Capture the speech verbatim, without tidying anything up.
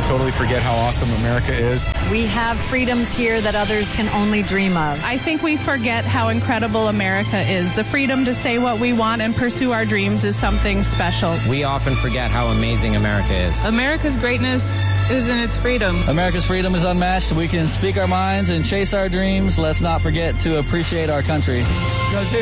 totally forget how awesome America is. We have freedoms here that others can only dream of. I think we forget how incredible America is. The freedom to say what we want and pursue our dreams is something special. We often forget how amazing America is. America's greatness is in its freedom. America's freedom is unmatched. We can speak our minds and chase our dreams. Let's not forget to appreciate our country.